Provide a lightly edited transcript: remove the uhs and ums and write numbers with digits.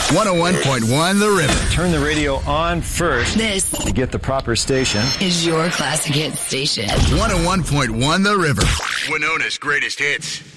101.1 The River. Turn the radio on first. This to get the proper station. Is your classic hit station. 101.1 The River. Winona's greatest hits.